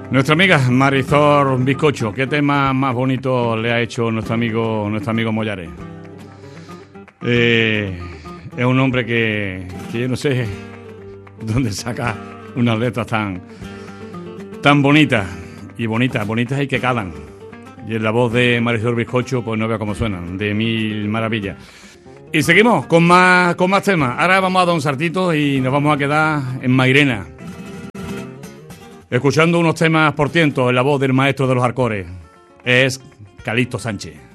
Nuestra amiga Marisol Bizcocho, ¿qué tema más bonito le ha hecho nuestro amigo Mollares? Es un hombre que yo no sé dónde saca unas letras tan bonitas y bonitas y que calan. Y en la voz de Marisol Bizcocho, pues no vea cómo suenan, de mil maravillas. Y seguimos con más temas. Ahora vamos a dar un saltito y nos vamos a quedar en Mairena, escuchando unos temas portientos en la voz del maestro de los Alcores. Es Calixto Sánchez.